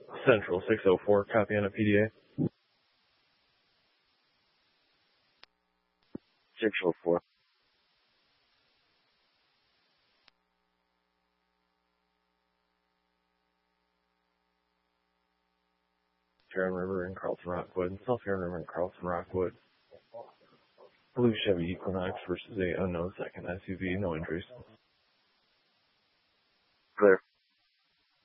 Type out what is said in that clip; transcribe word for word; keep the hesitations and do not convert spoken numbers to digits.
Central six oh four, copy on a P D A. six oh four. Huron River and Carlton Rockwood. South Huron River and Carlton Rockwood. Blue Chevy Equinox versus a unknown second S U V. No injuries. Clear.